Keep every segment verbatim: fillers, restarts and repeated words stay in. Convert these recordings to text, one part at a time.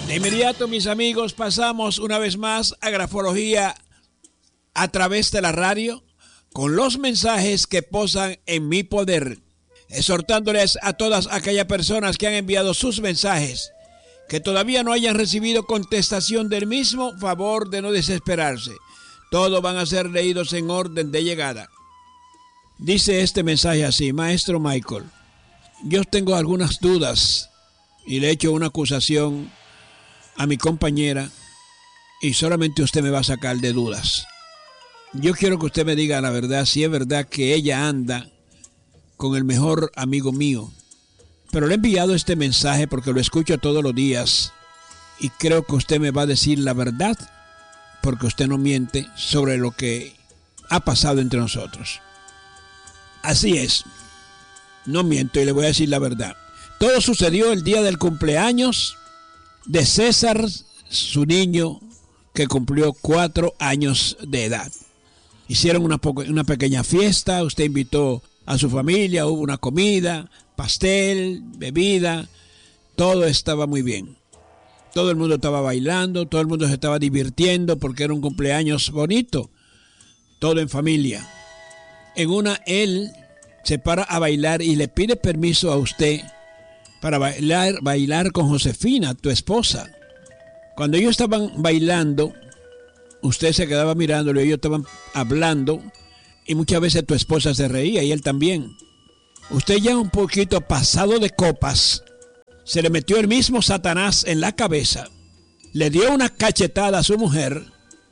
De inmediato, mis amigos, pasamos una vez más a Grafología a través de la radio con los mensajes que posan en mi poder, exhortándoles a todas aquellas personas que han enviado sus mensajes que todavía no hayan recibido contestación del mismo, favor de no desesperarse. Todos van a ser leídos en orden de llegada. Dice este mensaje así: Maestro Michael, yo tengo algunas dudas y le he hecho una acusación a mi compañera y solamente usted me va a sacar de dudas. Yo quiero que usted me diga la verdad, si es verdad que ella anda con el mejor amigo mío. Pero le he enviado este mensaje porque lo escucho todos los días y creo que usted me va a decir la verdad, porque usted no miente sobre lo que ha pasado entre nosotros. Así es, no miento y le voy a decir la verdad. Todo sucedió el día del cumpleaños de César, su niño, que cumplió cuatro años de edad. Hicieron una, una pequeña fiesta, usted invitó a su familia, hubo una comida, pastel, bebida, todo estaba muy bien. Todo el mundo estaba bailando, todo el mundo se estaba divirtiendo porque era un cumpleaños bonito, todo en familia. En una, él se para a bailar y le pide permiso a usted para bailar, bailar con Josefina, tu esposa. Cuando ellos estaban bailando, usted se quedaba mirándolo y ellos estaban hablando y muchas veces tu esposa se reía y él también. Usted ya un poquito pasado de copas, se le metió el mismo Satanás en la cabeza, le dio una cachetada a su mujer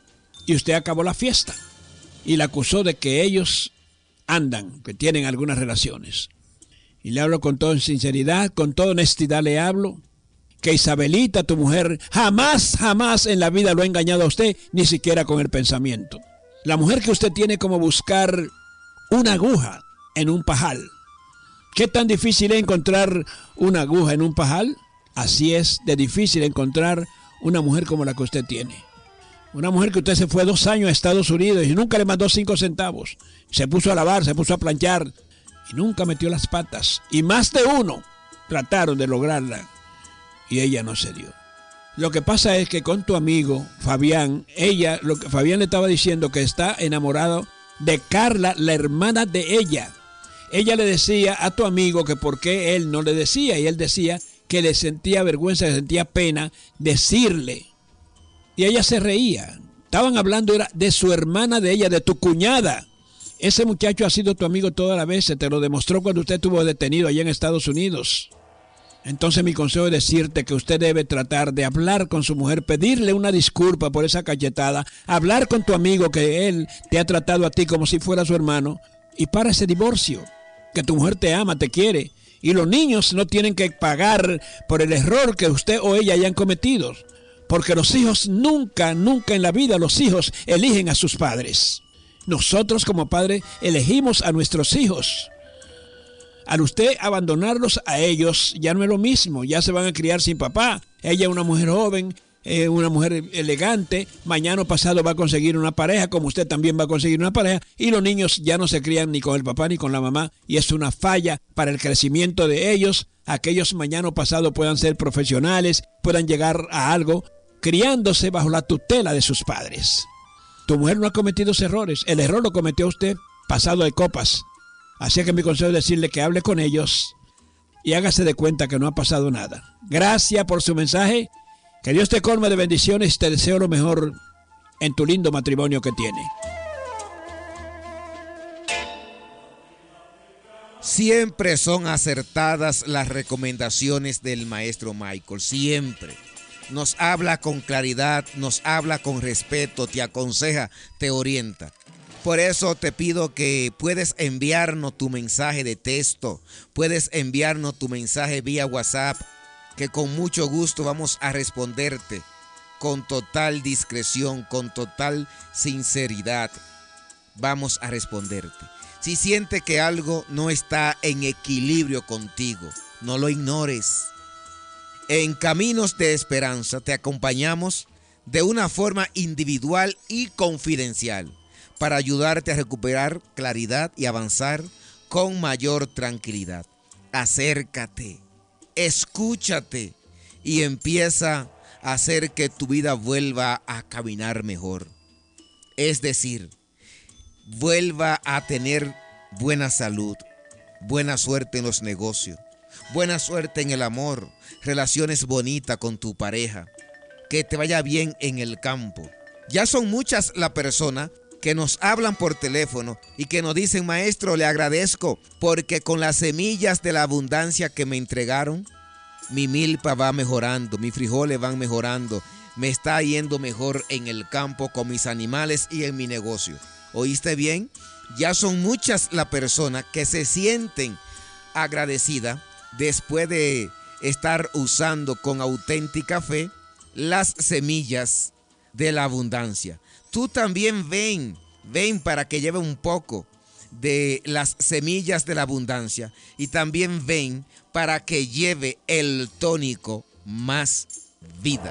y usted acabó la fiesta y la acusó de que ellos andan, que tienen algunas relaciones. Y le hablo con toda sinceridad, con toda honestidad le hablo, que Isabelita, tu mujer, jamás, jamás en la vida lo ha engañado a usted, ni siquiera con el pensamiento. La mujer que usted tiene como buscar una aguja en un pajal. ¿Qué tan difícil es encontrar una aguja en un pajal? Así es de difícil encontrar una mujer como la que usted tiene. Una mujer que usted se fue dos años a Estados Unidos y nunca le mandó cinco centavos. Se puso a lavar, se puso a planchar y nunca metió las patas. Y más de uno trataron de lograrla y ella no se dio. Lo que pasa es que con tu amigo Fabián, ella, lo que Fabián le estaba diciendo que está enamorado de Carla, la hermana de ella. Ella le decía a tu amigo que por qué él no le decía, y él decía que le sentía vergüenza, que sentía pena decirle. Y ella se reía. Estaban hablando era de su hermana de ella, de tu cuñada. Ese muchacho ha sido tu amigo toda la vez, se te lo demostró cuando usted estuvo detenido allá en Estados Unidos. Entonces mi consejo es decirte que usted debe tratar de hablar con su mujer, pedirle una disculpa por esa cachetada, hablar con tu amigo que él te ha tratado a ti como si fuera su hermano y para ese divorcio, que tu mujer te ama, te quiere y los niños no tienen que pagar por el error que usted o ella hayan cometido, porque los hijos nunca, nunca en la vida los hijos eligen a sus padres. Nosotros como padres elegimos a nuestros hijos. Al usted abandonarlos a ellos, ya no es lo mismo, ya se van a criar sin papá. Ella es una mujer joven, eh, una mujer elegante, mañana o pasado va a conseguir una pareja, como usted también va a conseguir una pareja, y los niños ya no se crían ni con el papá ni con la mamá, y es una falla para el crecimiento de ellos. Aquellos mañana o pasado puedan ser profesionales, puedan llegar a algo, criándose bajo la tutela de sus padres. Tu mujer no ha cometido errores, el error lo cometió usted pasado de copas. Así que mi consejo es decirle que hable con ellos y hágase de cuenta que no ha pasado nada. Gracias por su mensaje. Que Dios te colme de bendiciones y te deseo lo mejor en tu lindo matrimonio que tiene. Siempre son acertadas las recomendaciones del maestro Michael. Siempre. Nos habla con claridad, nos habla con respeto, te aconseja, te orienta. Por eso te pido que puedes enviarnos tu mensaje de texto, puedes enviarnos tu mensaje vía WhatsApp, que con mucho gusto vamos a responderte con total discreción, con total sinceridad. Vamos a responderte. Si sientes que algo no está en equilibrio contigo, no lo ignores. En Caminos de Esperanza te acompañamos de una forma individual y confidencial, para ayudarte a recuperar claridad y avanzar con mayor tranquilidad. Acércate, escúchate y empieza hacer que tu vida vuelva a caminar mejor. Es decir, vuelva a tener buena salud, buena suerte en los negocios, buena suerte en el amor, relaciones bonitas con tu pareja, que te vaya bien en el campo. Ya son muchas las personas que nos hablan por teléfono y que nos dicen: maestro, le agradezco porque con las semillas de la abundancia que me entregaron, mi milpa va mejorando, mis frijoles van mejorando, me está yendo mejor en el campo con mis animales y en mi negocio. ¿Oíste bien? Ya son muchas las personas que se sienten agradecidas después de estar usando con auténtica fe las semillas de la abundancia. Tú también ven, ven para que lleve un poco de las semillas de la abundancia y también ven para que lleve el tónico Más Vida.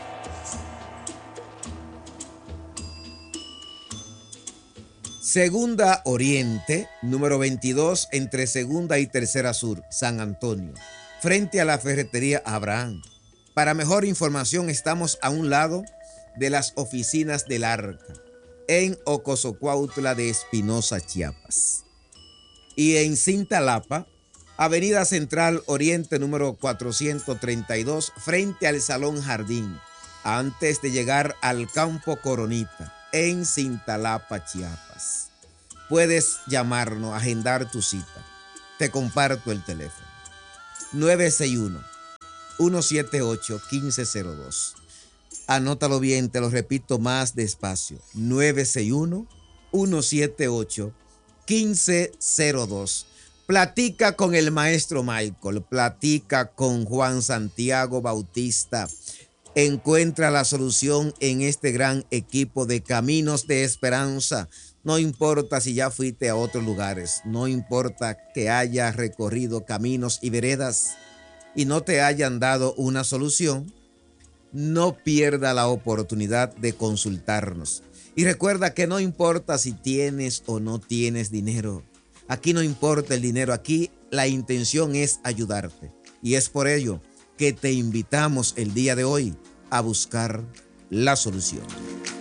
Segunda Oriente, número veintidós, entre Segunda y Tercera Sur, San Antonio, frente a la ferretería Abraham. Para mejor información, estamos a un lado de las oficinas del Arca, en Ocosocuautla de Espinosa, Chiapas. Y en Cintalapa, Avenida Central Oriente número cuatrocientos treinta y dos, frente al Salón Jardín, antes de llegar al Campo Coronita, en Cintalapa, Chiapas. Puedes llamarnos, agendar tu cita. Te comparto el teléfono. nueve seis uno, uno siete ocho, uno cinco cero dos. Anótalo bien, te lo repito más despacio. nueve seis uno, uno siete ocho, uno cinco cero dos. Platica con el maestro Michael, platica con Juan Santiago Bautista. Encuentra la solución en este gran equipo de Caminos de Esperanza. No importa si ya fuiste a otros lugares, no importa que hayas recorrido caminos y veredas y no te hayan dado una solución, no pierda la oportunidad de consultarnos. Y recuerda que no importa si tienes o no tienes dinero. Aquí no importa el dinero, aquí la intención es ayudarte. Y es por ello que te invitamos el día de hoy a buscar la solución.